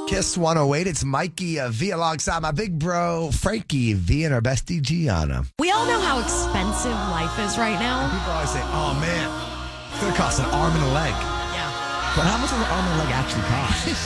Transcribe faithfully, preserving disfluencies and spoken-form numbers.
Kiss one oh eight. It's Mikey uh, V alongside my big bro, Frankie V, and our bestie, Gianna. We all know how expensive life is right now. People always say, oh, man, it's going to cost an arm and a leg. Yeah. But how much does an arm and a leg actually cost?